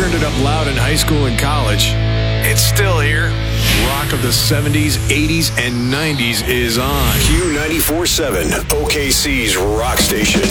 turned it up loud in high school and college. It's still here. Rock of the 70s, 80s, and 90s is on. Q94.7, OKC's rock station.